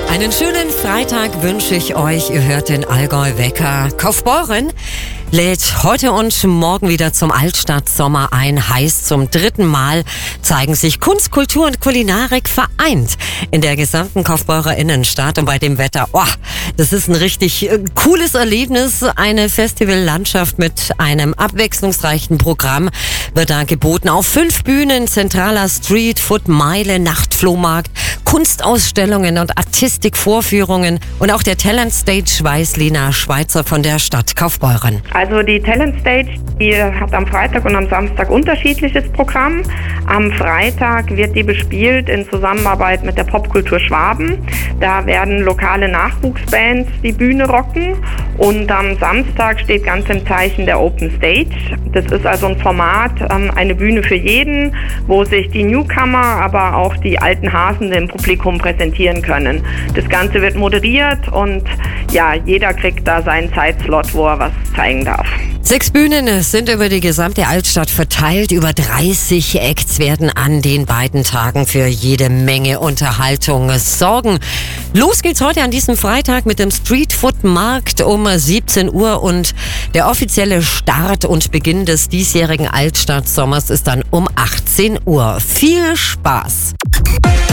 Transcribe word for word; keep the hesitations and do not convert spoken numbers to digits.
Einen schönen Freitag wünsche ich euch. Ihr hört den Allgäu-Wecker. Kaufbeuren lädt heute und morgen wieder zum Altstadt-Sommer ein. Heißt, zum dritten Mal zeigen sich Kunst, Kultur und Kulinarik vereint in der gesamten Kaufbeurer Innenstadt. Und bei dem Wetter, oh, das ist ein richtig äh, cooles Erlebnis. Eine Festivallandschaft mit einem abwechslungsreichen Programm wird da geboten. Auf fünf Bühnen, zentraler Street, Food, Meile, Nachtflohmarkt, Kunstausstellungen und Artistikvorführungen. Und auch der Talent Stage weiß Lena Schweizer von der Stadt Kaufbeuren. Also die Talent Stage, die hat am Freitag und am Samstag unterschiedliches Programm. Am Freitag wird die bespielt in Zusammenarbeit mit der Popkultur Schwaben. Da werden lokale Nachwuchsbands die Bühne rocken. Und am Samstag steht ganz im Zeichen der Open Stage. Das ist also ein Format, eine Bühne für jeden, wo sich die Newcomer, aber auch die alten Hasen im Publikum präsentieren können. Das Ganze wird moderiert und ja, jeder kriegt da seinen Zeitslot, wo er was zeigen darf. Sechs Bühnen sind über die gesamte Altstadt verteilt. Über dreißig Acts werden an den beiden Tagen für jede Menge Unterhaltung sorgen. Los geht's heute an diesem Freitag mit dem Street Food Markt um siebzehn Uhr und der offizielle Start und Beginn des diesjährigen Altstadtsommers ist dann um achtzehn Uhr. Viel Spaß!